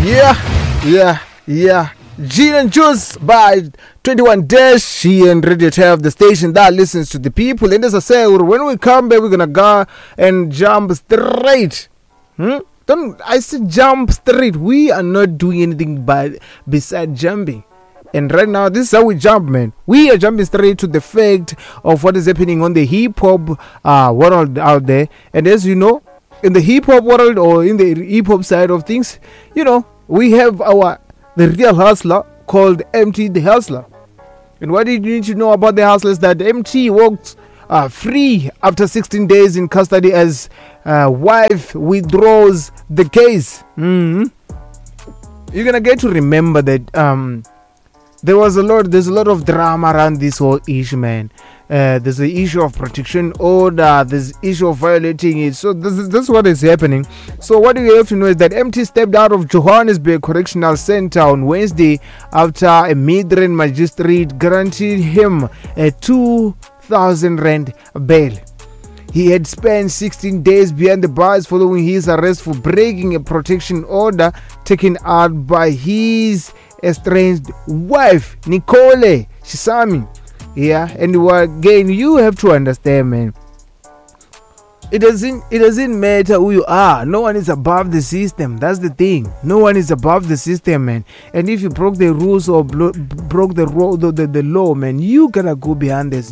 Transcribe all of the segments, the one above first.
Yeah. Gin and Juice by 21 Dash. She and Radio Tab, the station that listens to the people. And as I say, when we come back, we're gonna go and jump straight. Don't I said jump straight? We are not doing anything beside jumping. And right now, this is how we jump, man. We are jumping straight to the fact of what is happening on the hip hop world out there. And as you know, in the hip hop world or in the hip hop side of things, you know, we have the real hustler called MT the Hustler. And what did you need to know about the hustler is that MT walked free after 16 days in custody as wife withdraws the case. You're gonna get to remember that there's a lot of drama around this whole issue, man. There's the issue of protection order, there's the issue of violating it. So this is what is happening. So what you have to know is that MT stepped out of Johannesburg Correctional Center on Wednesday after a Midrand magistrate granted him a 2,000 rand bail. He had spent 16 days behind the bars following his arrest for breaking a protection order taken out by his estranged wife, Nicole Shisami. Yeah, and again, you have to understand, man. It doesn't matter who you are. No one is above the system. That's the thing. No one is above the system, man. And if you broke the rules or broke the law, man, you gotta go behind this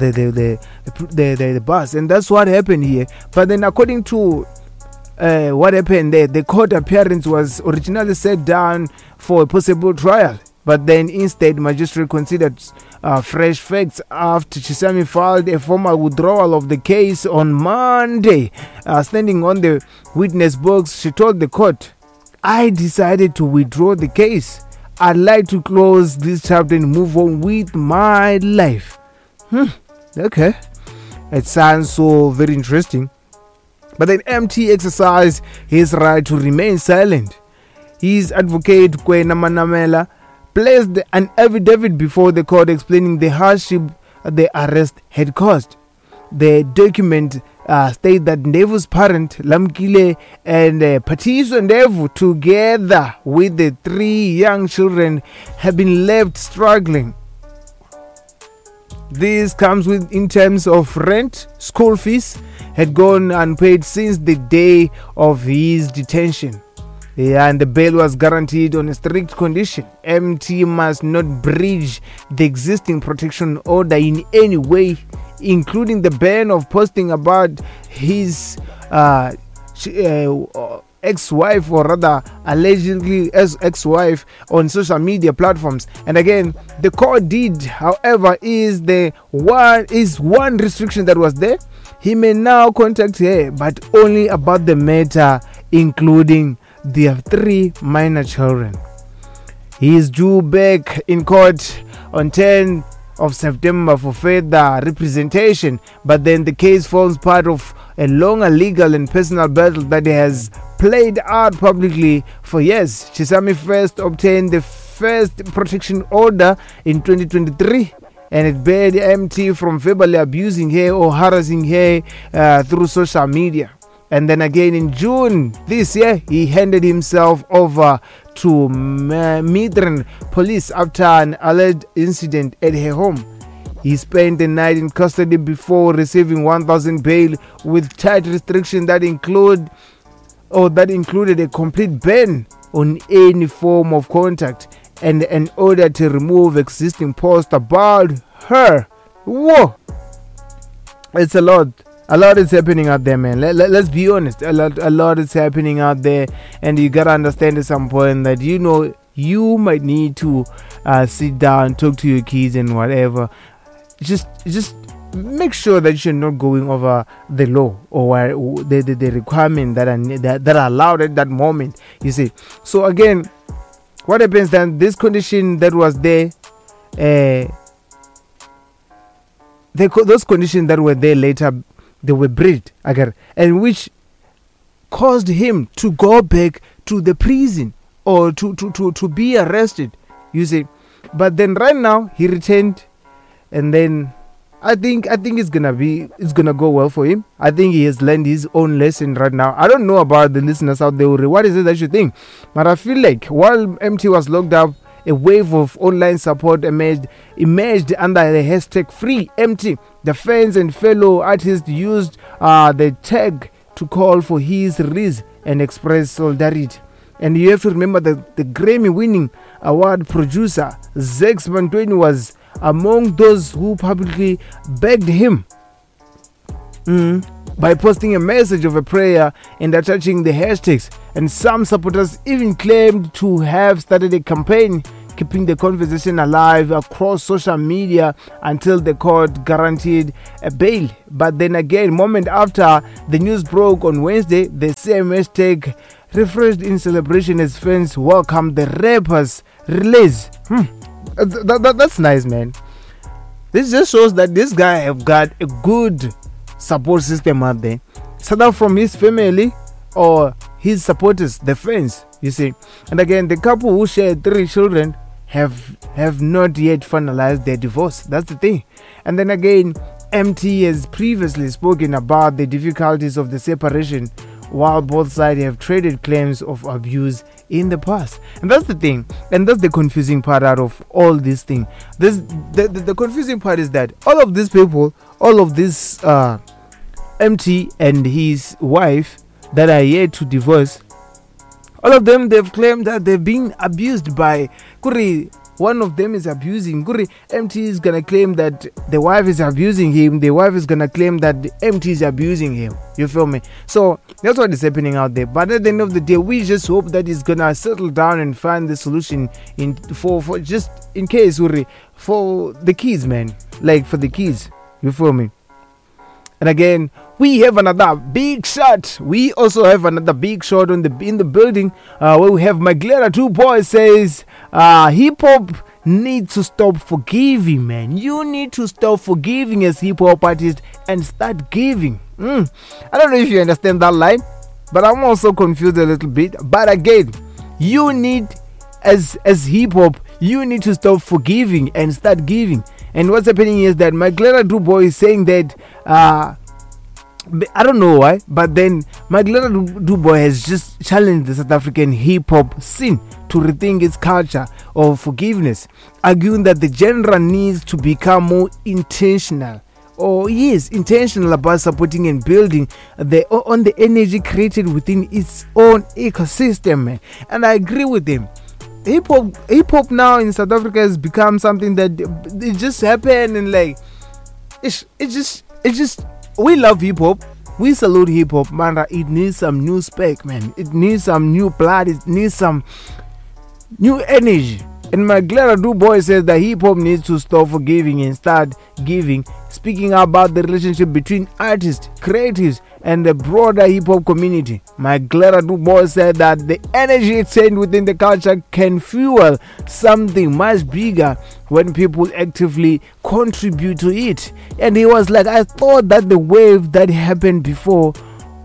the bus. And that's what happened here. But then, according to what happened there, the court appearance was originally set down for a possible trial. But then instead, magistrate considered fresh facts after Chisami filed a formal withdrawal of the case on Monday. Standing on the witness box, she told the court, "I decided to withdraw the case. I'd like to close this chapter and move on with my life." Okay. It sounds so very interesting. But then MT exercised his right to remain silent. His advocate, Kwena Manamela, placed an affidavit before the court explaining the hardship the arrest had caused. The document states that Ndevu's parent, Lamkile, and Patiso Ndevu, together with the 3 young children, have been left struggling. This comes in terms of rent, school fees had gone unpaid since the day of his detention. Yeah, and the bail was guaranteed on a strict condition. MT must not breach the existing protection order in any way, including the ban of posting about his ex-wife, or rather allegedly as ex-wife, on social media platforms. And again, the court did, however, is one restriction that was there. He may now contact her, but only about the matter, including their 3 minor children. He is due back in court on 10 of September for further representation, but then the case forms part of a longer legal and personal battle that has played out publicly for years. Chisami first obtained the first protection order in 2023, and it barred MT from verbally abusing her or harassing her through social media. And then again in June this year, he handed himself over to Midrand police after an alleged incident at her home. He spent the night in custody before receiving 1,000 bail with tight restrictions that included a complete ban on any form of contact and an order to remove existing posts about her. Whoa! It's a lot. A lot is happening out there, man. Let's be honest. A lot is happening out there, and you gotta understand at some point that, you know, you might need to sit down, talk to your kids and whatever. Just make sure that you're not going over the law or the requirement that are allowed at that moment. You see. So again, what happens then? This condition that was there, those conditions that were there later, they were breached again, and which caused him to go back to the prison or to be arrested, you see. But then right now he returned, and then I think it's gonna go well for him. I think he has learned his own lesson right now. I don't know about the listeners out there. What is it that you think? But I feel like while MT was locked up, a wave of online support emerged under the hashtag Free MT. The fans and fellow artists used the tag to call for his release and express solidarity. And you have to remember that the Grammy-winning award producer Zex Mantweni was among those who publicly begged him by posting a message of a prayer and attaching the hashtags. And some supporters even claimed to have started a campaign keeping the conversation alive across social media until the court guaranteed a bail. But then again, moment after the news broke on Wednesday, the same hashtag refreshed in celebration as fans welcomed the rapper's release. That's nice, man. This just shows that this guy have got a good support system out there, either from his family or his supporters, the fans, you see. And again, the couple who share 3 children have not yet finalized their divorce. That's the thing. And then again, MT has previously spoken about the difficulties of the separation, while both sides have traded claims of abuse in the past. And that's the thing, and that's the confusing part out of all this thing. The confusing part is that all of these people, all of this MT and his wife that are yet to divorce, all of them, they've claimed that they've been abused by Kuri. One of them is abusing Kuri. MT is gonna claim that the wife is abusing him. The wife is gonna claim that the MT is abusing him. You feel me? So that's what is happening out there. But at the end of the day, we just hope that he's gonna settle down and find the solution for just in case, Kuri, for the kids, man. Like for the kids. You feel me? And again, we have another big shot. We also have another big shot in the building where we have Maglera 2 Boy says hip hop needs to stop forgiving, man. You need to stop forgiving as hip hop artist and start giving. I don't know if you understand that line, but I'm also confused a little bit. But again, you need as hip hop, you need to stop forgiving and start giving. And what's happening is that Maglera 2 Boy is saying that I don't know why, but then Maglera 2 Boy has just challenged the South African hip hop scene to rethink its culture of forgiveness, arguing that the genre needs to become more intentional about supporting and building on the energy created within its own ecosystem, man. And I agree with him. Hip hop now in South Africa has become something that it just happened, and like it's just we love hip hop, we salute hip hop, man. It needs some new spec, man. It needs some new blood. It needs some new energy. And Maglera 2 Boy says that hip hop needs to stop forgiving and start giving, speaking about the relationship between artists, creatives, and the broader hip hop community. Maglera 2 Boy said that the energy exchanged within the culture can fuel something much bigger when people actively contribute to it. And he was like, I thought that the wave that happened before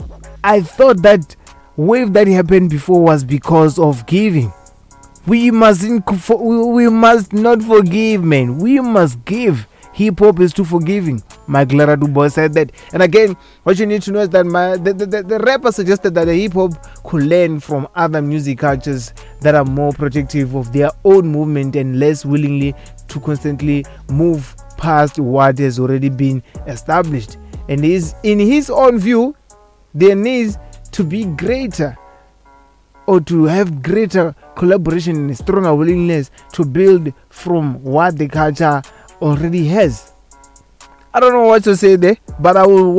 was because of giving. We must not forgive, man. We must give. Hip hop is too forgiving. Maglera 2 Boy said that. And again, what you need to know is that the rapper suggested that the hip hop could learn from other music cultures that are more protective of their own movement and less willingly to constantly move past what has already been established. And in his own view, there needs to be greater, or to have greater collaboration and a stronger willingness to build from what the culture already has. I don't know what to say there, but I will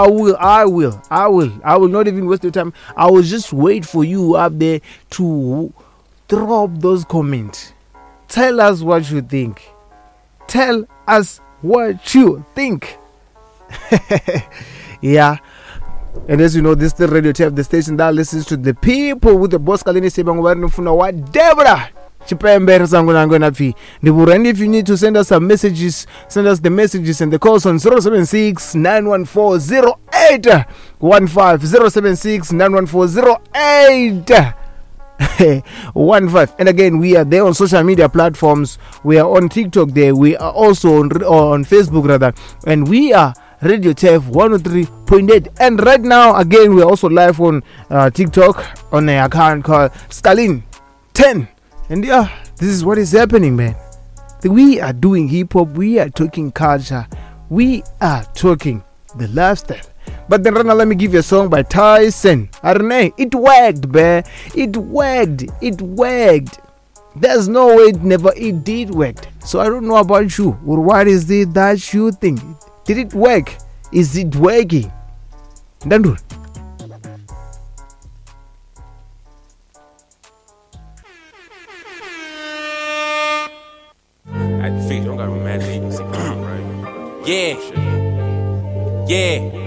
not even waste your time. I will just wait for you up there to drop those comments. Tell us what you think. Tell us what you think. Yeah. And as you know, this is the Radio Tap, the station that listens to the people with the boss Kalini Sebangwa what Deborah Chipembe zangu nangu na phi. And if you need to send us some messages, send us the messages and the calls on 076 914 0815 076 914 15. And again, we are there on social media platforms. We are on TikTok there. We are also on Facebook rather. And we are Radio TEF 103.8. And right now, again, we are also live on TikTok on an account called Stalin 10. And yeah, this is what is happening, man. We are doing hip hop. We are talking culture. We are talking the lifestyle. But then right now, let me give you a song by Tyson. I don't know. It worked, man. It worked. It worked. There's no way it did work. So I don't know about you. Or what is it that you think? Did it work? Is it working? Dandu. At the feet, don't got romantic. Right? Yeah. Yeah.